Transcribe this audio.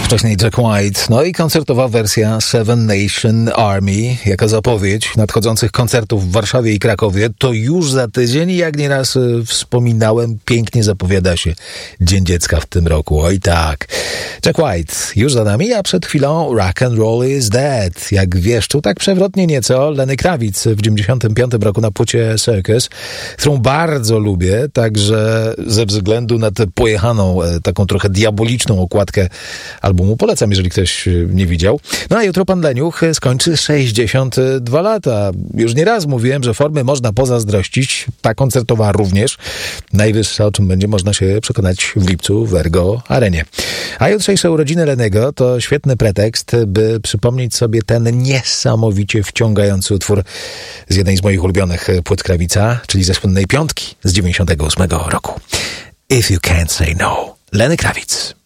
Wcześniej Jack White, no i koncertowa wersja Seven Nation Army jako zapowiedź nadchodzących koncertów w Warszawie i Krakowie. To już za tydzień i jak nieraz wspominałem, pięknie zapowiada się Dzień Dziecka w tym roku. Oj tak. Jack White już za nami, a przed chwilą Rock and Roll is Dead. Jak wieszczył tak przewrotnie nieco Lenny Kravitz w 95 roku na płycie Circus, którą bardzo lubię, także ze względu na tę pojechaną, taką trochę diaboliczną okładkę albumu. Polecam, jeżeli ktoś nie widział. No a jutro pan Leniuch skończy 62 lata. Już nieraz mówiłem, że formy można pozazdrościć, ta koncertowa również. Najwyższa, o czym będzie można się przekonać w lipcu w Ergo Arenie. A jutrzejsze urodziny Lennego to świetny pretekst, by przypomnieć sobie ten niesamowicie wciągający utwór z jednej z moich ulubionych płyt Krawica, czyli ze słynnej piątki z 98 roku. If You Can't Say No. Lenny Kravitz.